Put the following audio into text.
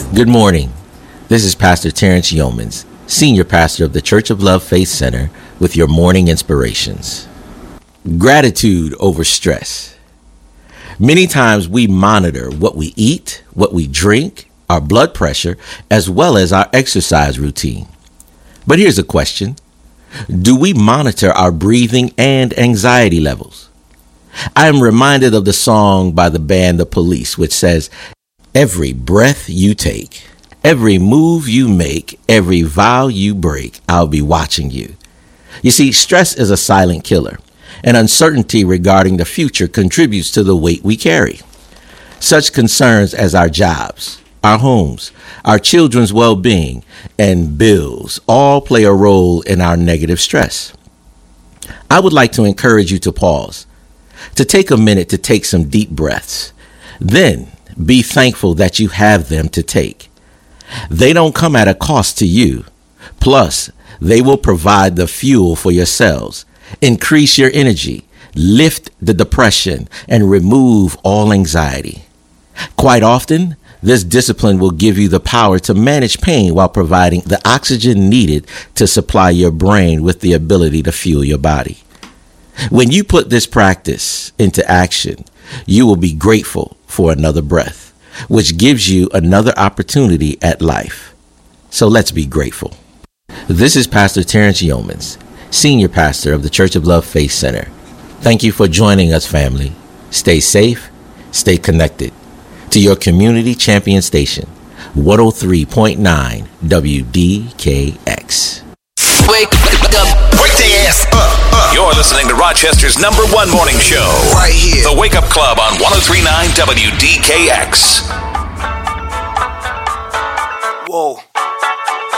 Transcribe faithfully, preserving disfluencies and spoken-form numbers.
Good morning. This is Pastor Terrence Yeomans, Senior Pastor of the Church of Love Faith Center, with your morning inspirations. Gratitude over stress. Many times we monitor what we eat, what we drink, our blood pressure, as well as our exercise routine. But here's a question. Do we monitor our breathing and anxiety levels? I am reminded of the song by the band The Police, which says, "Every breath you take, every move you make, every vow you break, I'll be watching you." You see, stress is a silent killer, and uncertainty regarding the future contributes to the weight we carry. Such concerns as our jobs, our homes, our children's well-being, and bills all play a role in our negative stress. I would like to encourage you to pause, to take a minute to take some deep breaths. Then be thankful that you have them to take. They don't come at a cost to you. Plus, they will provide the fuel for your cells, increase your energy, lift the depression, and remove all anxiety. Quite often, this discipline will give you the power to manage pain while providing the oxygen needed to supply your brain with the ability to fuel your body. When you put this practice into action, you will be grateful for another breath, which gives you another opportunity at life. So let's be grateful. This is Pastor Terrence Yeomans, Senior Pastor of the Church of Love Faith Center. Thank you for joining us, family. Stay safe, stay connected to your community champion station, one oh three point nine W D K X. Wake up. Wake the ass up, up. You're listening to Rochester's number one morning show. Right here. The Wake Up Club on one oh three point nine W D K X. Whoa.